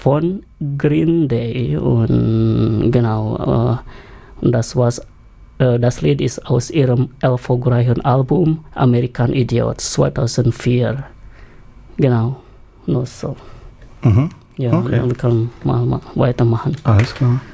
von Green Day und genau, das Lied ist aus ihrem erfolgreichen Album American Idiots 2004. Genau, nur so. Mhm. Ja, okay. wir können mal weitermachen. Alles klar.